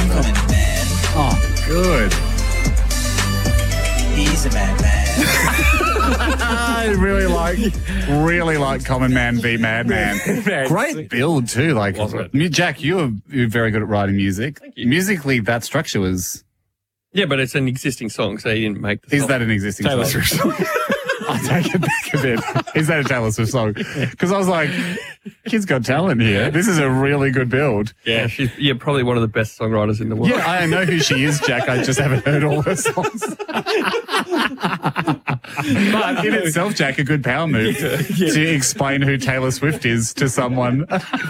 Common Man. Oh, good. He's a madman. I really like Common Man v Madman. Great build too. Like, Jack, you're very good at writing music. Thank you. Musically, that structure was. Yeah, but it's an existing song, so he didn't make the song. Is that an existing Taylor song? Swift song. I'll take it back a bit. Is that a Taylor Swift song? Because I was like, kid's got talent here. This is a really good build. Yeah, she's probably one of the best songwriters in the world. Yeah, I know who she is, Jack. I just haven't heard all her songs. But in itself, Jack, a good power move to explain who Taylor Swift is to someone.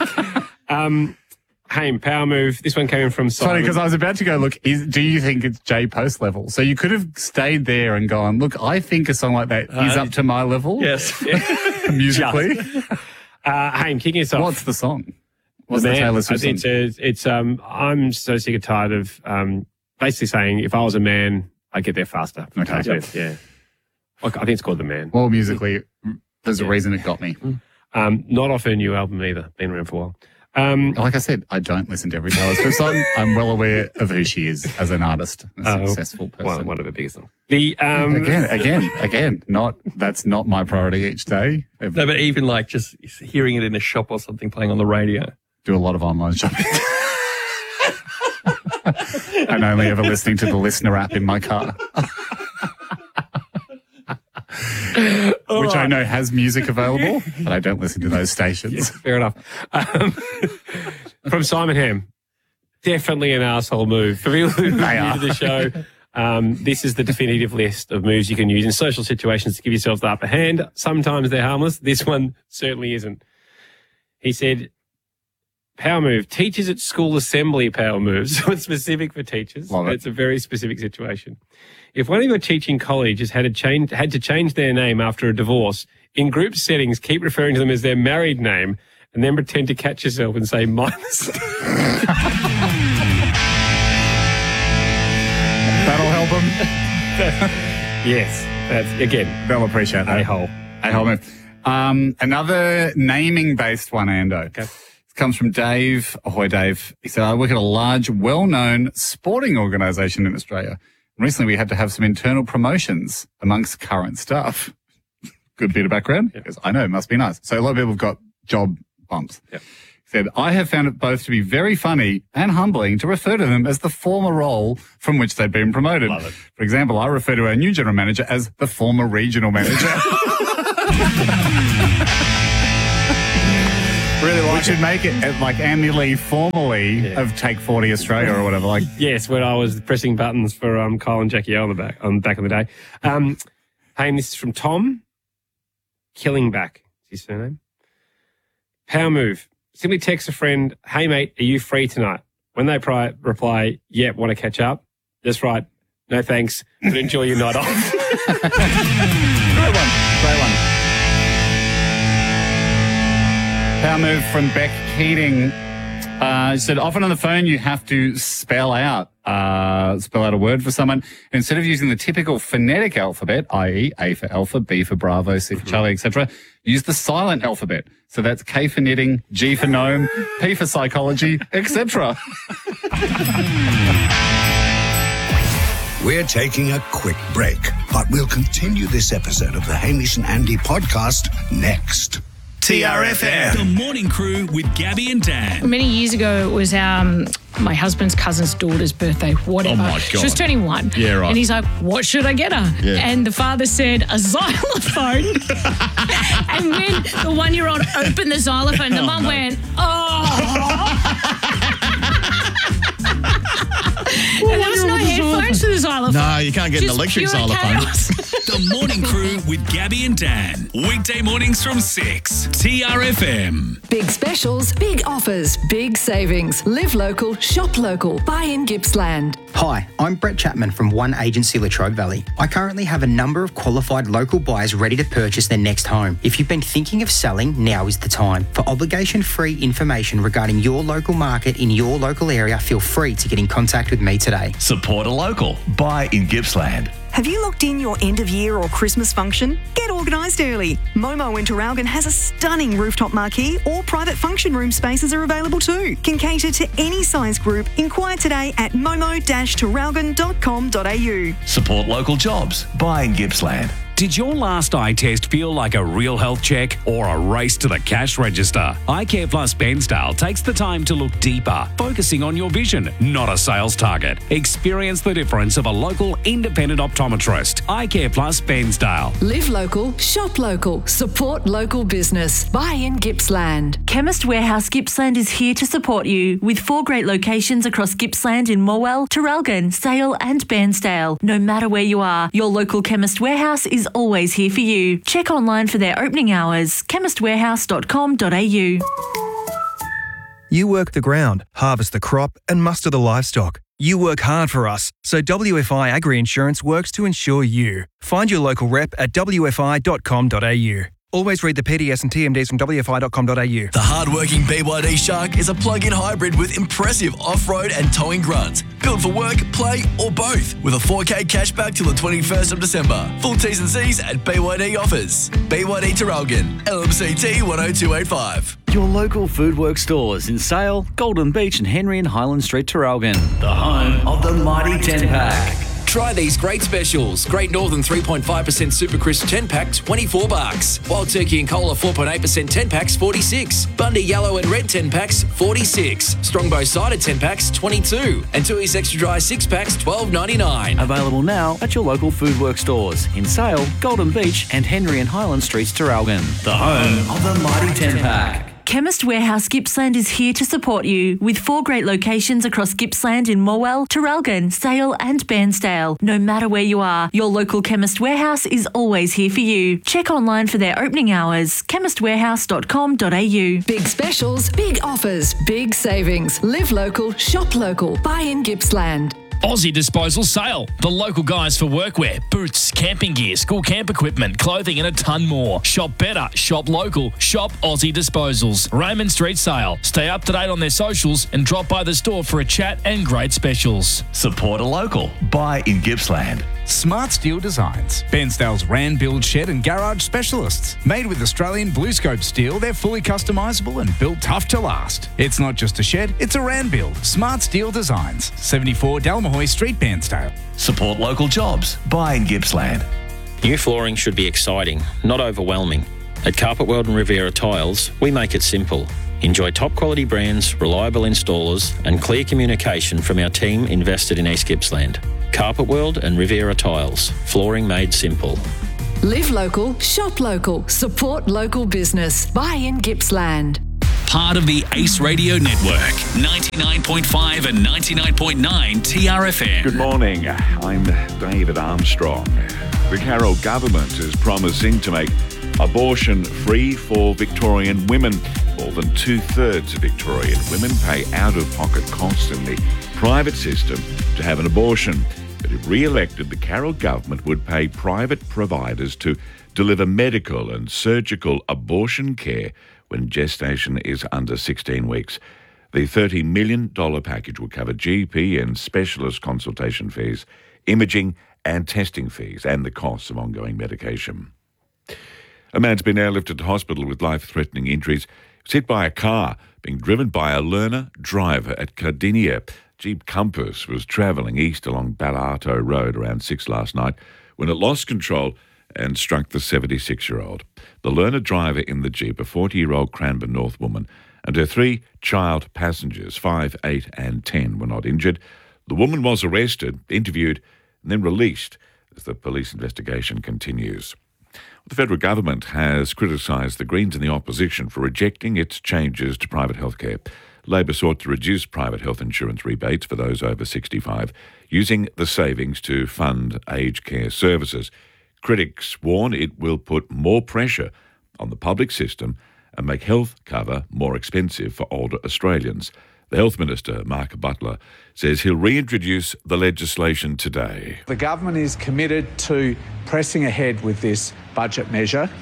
Hey, power move. This one came from Simon. Funny, because I was about to go, look, do you think it's J Post level? So you could have stayed there and gone, look, I think a song like that is up to my level. Yes. Musically. Hey, kicking us off. What's the song? What's the Taylor Swift song? I'm so sick and tired of basically saying if I was a man, I'd get there faster. Okay. Yeah. I think it's called The Man. Well, musically, there's a reason it got me. Not off her new album either. Been around for a while. Like I said, I don't listen to every Taylor Swift song. I'm well aware of who she is as an artist, a successful person. One of her biggest songs. Again, that's not my priority each day. No, but even like just hearing it in a shop or something playing on the radio. Do a lot of online shopping. And only ever listening to the Listener app in my car. Which I know has music available, but I don't listen to those stations. Yeah, fair enough. From Simon Ham, definitely an arsehole move. For people who are new to the show, this is the definitive list of moves you can use in social situations to give yourself the upper hand. Sometimes they're harmless. This one certainly isn't. He said, power move, teachers at school assembly power moves. So it's specific for teachers. Love it. It's a very specific situation. If one of your teaching colleagues had to change their name after a divorce, in group settings, keep referring to them as their married name and then pretend to catch yourself and say minus. That'll help them. Yes. That's, again, They'll appreciate that. a-hole. A-hole move. Another naming-based one, Ando. Okay. It comes from Dave. Ahoy, Dave. He said, I work at a large, well-known sporting organisation in Australia. Recently, we had to have some internal promotions amongst current staff. Good bit of background. Because I know, it must be nice. So a lot of people have got job bumps. Yep. He said, I have found it both to be very funny and humbling to refer to them as the former role from which they've been promoted. Love it. For example, I refer to our new general manager as the former regional manager. Really like We should make it like Andy Lee formerly of Take 40 Australia or whatever. Like, Yes, when I was pressing buttons for Kyle and Jackie O back in the day. Hey, and this is from Tom Killingback. Is his surname? Power move. Simply text a friend, hey mate, are you free tonight? When they reply, yep, want to catch up? Just right, no thanks, but enjoy your night off. great one. Power move from Beck Keating. She said, often on the phone you have to spell out a word for someone. Instead of using the typical phonetic alphabet, i.e. A for alpha, B for Bravo, C for Charlie, etc., use the silent alphabet. So that's K for knitting, G for gnome, P for psychology, etc. We're taking a quick break, but we'll continue this episode of the Hamish and Andy podcast next. TRFM. The Morning Crew with Gabby and Dan. Many years ago, it was my husband's cousin's daughter's birthday, whatever. Oh, my God. She was turning 1. Yeah, right. And he's like, what should I get her? Yeah. And the father said, a xylophone. And when the 1-year-old opened the xylophone, the mum went, and there was no headphones for the xylophone. No, you can't get an Just electric pure xylophone. chaos. The Morning Crew with Gabby and Dan. Weekday mornings from 6. TRFM. Big specials, big offers, big savings. Live local, shop local. Buy in Gippsland. Hi, I'm Brett Chapman from One Agency Latrobe Valley. I currently have a number of qualified local buyers ready to purchase their next home. If you've been thinking of selling, now is the time. For obligation-free information regarding your local market in your local area, feel free to get in contact with me today. Support a local. Buy in Gippsland. Have you locked in your end of year or Christmas function? Get organised early. Momo in Traralgon has a stunning rooftop marquee, or private function room spaces are available too. Can cater to any size group. Inquire today at momo-traralgon.com.au. Support local jobs. Buy in Gippsland. Did your last eye test feel like a real health check or a race to the cash register? iCare Plus Bairnsdale takes the time to look deeper, focusing on your vision, not a sales target. Experience the difference of a local independent optometrist. iCare Plus Bairnsdale. Live local, shop local, support local business. Buy in Gippsland. Chemist Warehouse Gippsland is here to support you with 4 great locations across Gippsland in Morwell, Traralgon, Sale and Bairnsdale. No matter where you are, your local Chemist Warehouse is always here for you. Check online for their opening hours, chemistwarehouse.com.au. You work the ground, harvest the crop and muster the livestock. You work hard for us, so WFI Agri Insurance works to insure you. Find your local rep at wfi.com.au. Always read the PDS and TMDs from wfi.com.au. The hard-working BYD Shark is a plug-in hybrid with impressive off-road and towing grunt. Built for work, play or both. With a 4K cashback till the 21st of December. Full T's and C's at BYD offers. BYD Traralgon, LMCT 10285. Your local Foodworks stores in Sale, Golden Beach and Henry and Highland Street, Traralgon. The home of the mighty 10-pack. Try these great specials. Great Northern 3.5% Super Crisp 10-pack, $24. Wild Turkey and Cola 4.8% 10-packs, $46. Bundy Yellow and Red 10-packs, $46. Strongbow Cider 10-packs, $22. And Tooheys Extra Dry 6-packs, $12.99. Available now at your local Foodworks stores in Sale, Golden Beach and Henry and Highland Streets, Traralgon. The home of the mighty 10-pack. Chemist Warehouse Gippsland is here to support you with 4 great locations across Gippsland in Morwell, Traralgon, Sale and Bairnsdale. No matter where you are, your local Chemist Warehouse is always here for you. Check online for their opening hours, chemistwarehouse.com.au. Big specials, big offers, big savings. Live local, shop local. Buy in Gippsland. Aussie Disposal Sale. The local guys for workwear, boots, camping gear, school camp equipment, clothing and a ton more. Shop better, shop local, shop Aussie Disposals. Raymond Street Sale. Stay up to date on their socials and drop by the store for a chat and great specials. Support a local. Buy in Gippsland. Smart Steel Designs. Bairnsdale's Rand Build Shed and Garage Specialists. Made with Australian BlueScope steel, they're fully customisable and built tough to last. It's not just a shed, it's a Rand Build. Smart Steel Designs. 74 Dalmahoy Street, Bairnsdale. Support local jobs. Buy in Gippsland. New flooring should be exciting, not overwhelming. At Carpet World and Riviera Tiles, we make it simple. Enjoy top quality brands, reliable installers and clear communication from our team invested in East Gippsland. Carpet World and Riviera Tiles. Flooring made simple. Live local, shop local, support local business. Buy in Gippsland. Part of the Ace Radio Network, 99.5 and 99.9 TRFM. Good morning. I'm David Armstrong. The Carroll government is promising to make abortion free for Victorian women. More than 2/3 of Victorian women pay out-of-pocket costs in the private system to have an abortion. But if re-elected, the Carroll government would pay private providers to deliver medical and surgical abortion care when gestation is under 16 weeks. The $30 million package will cover GP and specialist consultation fees, imaging and testing fees, and the costs of ongoing medication. A man's been airlifted to hospital with life-threatening injuries. He was hit by a car being driven by a learner driver at Cardinia. Jeep Compass was travelling east along Ballato Road around 6 last night when it lost control and struck the 76-year-old. The learner driver in the Jeep, a 40-year-old Cranbourne North woman, and her 3 child passengers, 5, 8 and 10, were not injured. The woman was arrested, interviewed and then released as the police investigation continues. The federal government has criticised the Greens and the opposition for rejecting its changes to private health care. Labor sought to reduce private health insurance rebates for those over 65, using the savings to fund aged care services. Critics warn it will put more pressure on the public system and make health cover more expensive for older Australians. The Health Minister, Mark Butler, says he'll reintroduce the legislation today. The government is committed to pressing ahead with this budget measure.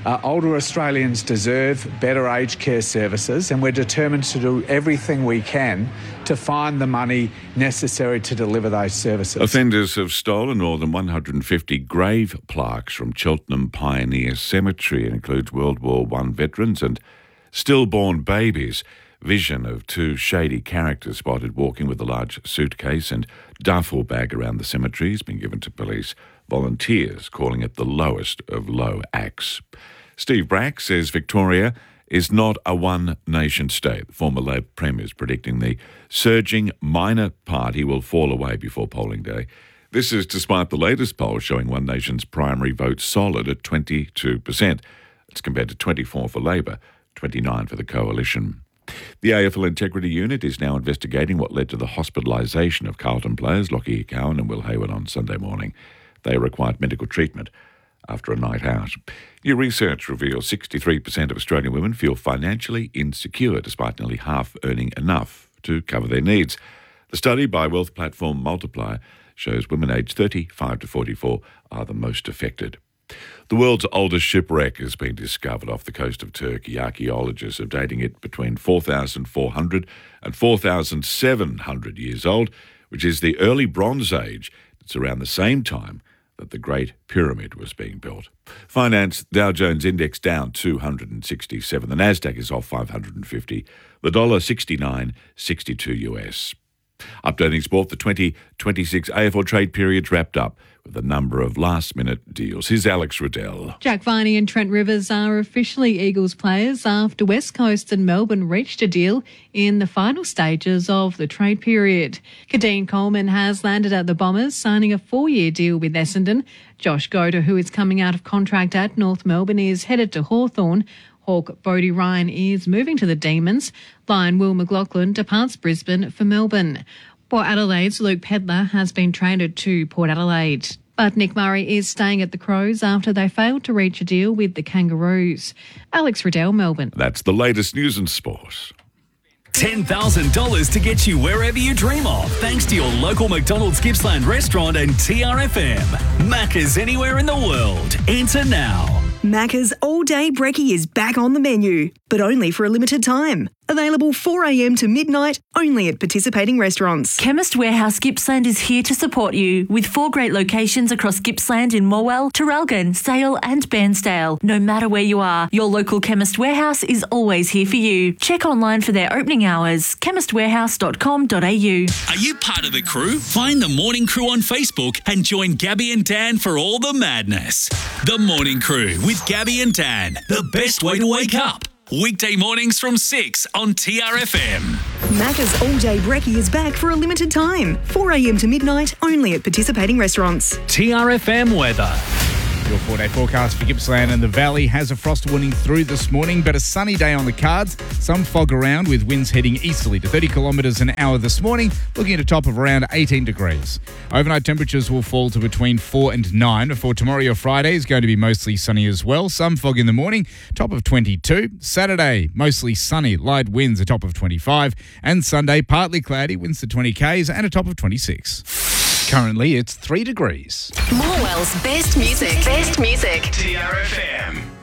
Older Australians deserve better aged care services, and we're determined to do everything we can to find the money necessary to deliver those services. Offenders have stolen more than 150 grave plaques from Cheltenham Pioneer Cemetery. It includes World War I veterans and stillborn babies. Vision of two shady characters spotted walking with a large suitcase and duffel bag around the cemetery has been given to police. Volunteers calling it the lowest of low acts. Steve Bracks says Victoria is not a one-nation state. The former Labor Premier is predicting the surging minor party will fall away before polling day. This is despite the latest poll showing One Nation's primary vote solid at 22%. It's compared to 24 for Labor, 29 for the Coalition. The AFL Integrity Unit is now investigating what led to the hospitalisation of Carlton players Lockie Cowan and Will Hayward on Sunday morning. They required medical treatment after a night out. New research reveals 63% of Australian women feel financially insecure despite nearly half earning enough to cover their needs. The study by wealth platform Multiply shows women aged 35 to 44 are the most affected. The world's oldest shipwreck has been discovered off the coast of Turkey. Archaeologists are dating it between 4,400 and 4,700 years old, which is the early Bronze Age. It's around the same time that the Great Pyramid was being built. Finance, Dow Jones Index down 267. The Nasdaq is off 550. The dollar 69.62 US. Updating sport, the 2026 AFL trade period's wrapped up with a number of last-minute deals. Here's Alex Riddell. Jack Viney and Trent Rivers are officially Eagles players after West Coast and Melbourne reached a deal in the final stages of the trade period. Kadeen Coleman has landed at the Bombers, signing a 4-year deal with Essendon. Josh Goder, who is coming out of contract at North Melbourne, is headed to Hawthorn. Hawk Bodie Ryan is moving to the Demons. Lion Will McLaughlin departs Brisbane for Melbourne. Port Adelaide's Luke Pedler has been traded to Port Adelaide. But Nick Murray is staying at the Crows after they failed to reach a deal with the Kangaroos. Alex Riddell, Melbourne. That's the latest news and sport. $10,000 to get you wherever you dream of, thanks to your local McDonald's Gippsland restaurant and TRFM. Macca's anywhere in the world. Enter now. Macca's All Day Brekkie is back on the menu, but only for a limited time. Available 4 a.m. to midnight, only at participating restaurants. Chemist Warehouse Gippsland is here to support you with 4 great locations across Gippsland in Morwell, Traralgon, Sale and Bairnsdale. No matter where you are, your local Chemist Warehouse is always here for you. Check online for their opening hours, chemistwarehouse.com.au. Are you part of the crew? Find The Morning Crew on Facebook and join Gabby and Dan for all the madness. The Morning Crew with Gabby and Dan, the best way to wake up. Weekday mornings from 6 on TRFM. Macca's All Day Brekkie is back for a limited time. 4 a.m. to midnight, only at participating restaurants. TRFM weather. Your 4-day forecast for Gippsland and the Valley has a frost warning through this morning, but a sunny day on the cards. Some fog around with winds heading easterly to 30 kilometres an hour this morning, looking at a top of around 18 degrees. Overnight temperatures will fall to between 4 and 9. For tomorrow, your Friday is going to be mostly sunny as well. Some fog in the morning, top of 22. Saturday, mostly sunny, light winds, a top of 25. And Sunday, partly cloudy, winds to 20 k's and a top of 26. Currently, it's 3 degrees. Morwell's best music. Best music. TRFM.